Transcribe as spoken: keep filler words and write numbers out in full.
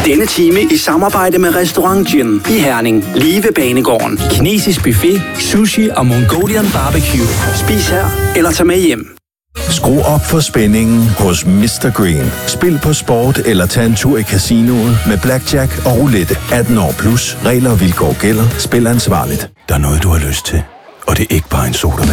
Denne time i samarbejde med Restaurant Gin i Herning. Lige ved Banegården. Kinesisk buffet, sushi og Mongolian barbecue. Spis her eller tag med hjem. Skru op for spændingen hos mister Green. Spil på sport eller tag en tur i casinoet med blackjack og roulette. atten år plus. Regler og vilkår gælder. Spil ansvarligt. Der er noget, du har lyst til. Og det er ikke bare en sodavand.